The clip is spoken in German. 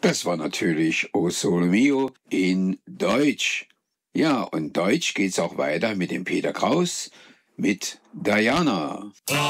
Das war natürlich O Sole Mio in Deutsch. Ja, und Deutsch geht's auch weiter mit dem Peter Kraus, mit Diana.